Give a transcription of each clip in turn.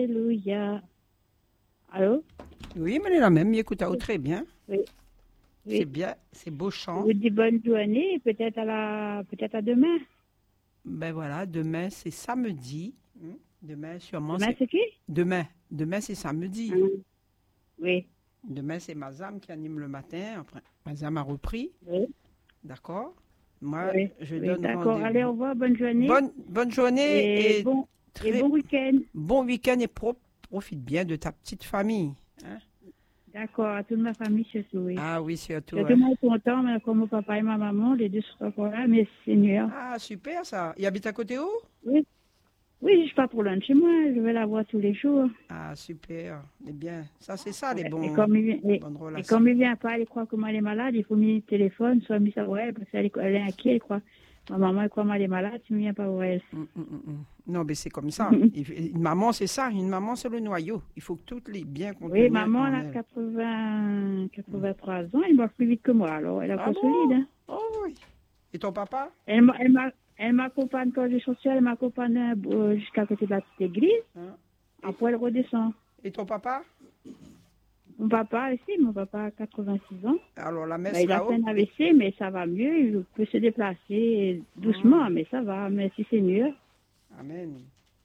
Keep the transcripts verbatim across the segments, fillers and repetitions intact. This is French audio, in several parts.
Alléluia. Allô? Oui, mais elle est la même. Écoute, oh, très bien. Oui. Oui. C'est bien, c'est beau chant. Je vous dis bonne journée, peut-être à la, peut-être à demain. Ben voilà, demain c'est samedi. Hmm, Demain, sûrement Demain, c'est. c'est qui? Demain, demain c'est samedi. Hum, Oui. Demain c'est Mazam qui anime le matin. Après, Mazam a repris. Oui. D'accord? Moi, Oui. je Oui. donne D'accord. Allez, au rendez-vous. revoir, bonne journée. Bonne, bonne journée Et et bon, et très bon week-end. bon week-end et pro- profite bien de ta petite famille. Hein? D'accord, à toute ma famille, surtout, oui. Ah oui, surtout. Tout Hein. le monde est content, mais comme mon papa et ma maman, les deux sont encore là, mais Seigneur. Ah, super ça. Il habite à côté où? Oui. Oui, je suis pas trop loin de chez moi, je vais la voir tous les jours. Ah, super. Eh bien, ça c'est ça les Ouais. Et bons, comme il vient, et, bonnes et relations. comme il vient pas, elle croit que moi elle est malade, il faut mis le téléphone, soit mis ça pour elle, parce qu'elle est, elle est inquiète, elle croit. Ma maman, elle croit moi elle est malade, tu ne viens pas pour elle. Hum, hum, hum, hum. Non, mais c'est comme ça. Il- Une maman, c'est ça. Une maman, c'est le noyau. Il faut que toutes les biens Oui, contenus maman, en elle a elle. quatre-vingts, quatre-vingt-trois ans, elle boit plus vite que moi, alors elle est Ah encore bon? solide. Hein. Oh oui. Et ton papa? Elle, m'a- elle, m'a- elle m'accompagne quand je suis sortie, elle m'accompagne euh, jusqu'à côté de la petite église, Hein? après elle redescend. Et ton papa? Mon papa aussi, mon papa a quatre-vingt-six ans. Alors la Ben, messe il a fait là-haut? un A V C, mais ça va mieux. Il peut se déplacer doucement, mais ça va. Mais si c'est mieux, Amen.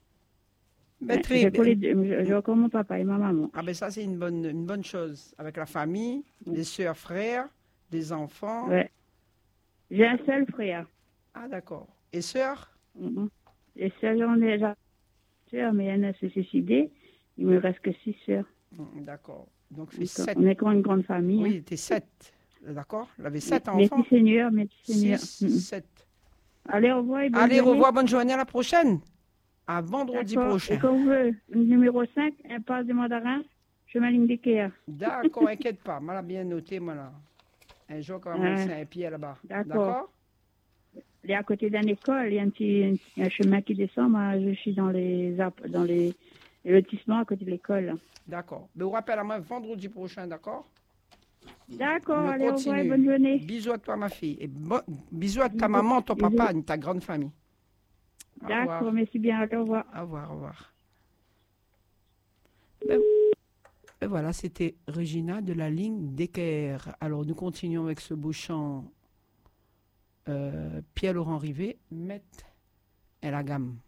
ben, Ben, très j'ai pour bien. les deux. J'ai j'ai encore mon papa et ma maman. Ah ben ça, c'est une bonne, une bonne chose. Avec la famille, les sœurs, frères, les enfants. Ouais. J'ai un seul frère. Ah d'accord. Et sœurs? Mhm. Les sœurs, j'en ai déjà sœurs, mais elle s'est suicidée. Il me reste que six sœurs. Hum, D'accord. Donc, fait Donc, sept. on est comme une grande famille. Oui, t'es sept. D'accord? Il avait Hein. sept Merci enfants. Seigneur, merci Seigneur. Six, Mhm. sept. Allez, au revoir et bonne Allez, journée. revoir, bonne journée à la prochaine. À vendredi D'accord. Et prochain. quand vous voulez, numéro cinq, impasse de Mandarin, chemin ligne d'Ikea. D'accord, inquiète pas. Moi, l'a bien noté, moi, là. Un jour, quand même, Ouais. c'est un pied là-bas. D'accord. D'accord? Il est à côté d'une école, il y a un petit un chemin qui descend. Moi, je suis dans les app- dans les, les lotissements à côté de l'école. D'accord. Mais vous rappelle à moi vendredi prochain, d'accord? D'accord, On allez, au revoir et continue. bonne journée. Bisous à toi, ma fille. Et bon- bisous à ta Bisous. maman, ton Bisous. papa, ta grande famille. Au revoir. D'accord, merci bien, allez, au revoir. Au revoir, au revoir. Ben, ben voilà, c'était Regina de la ligne d'Équerre. Alors, nous continuons avec ce beau chant euh, Pierre-Laurent Rivet, Met et la gamme.